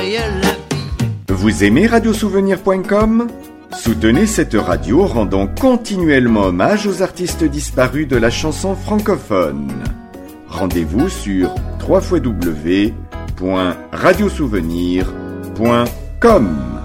la vie. Vous aimez radiosouvenir.com ? Soutenez cette radio rendant continuellement hommage aux artistes disparus de la chanson francophone. Rendez-vous sur www.radiosouvenir.com.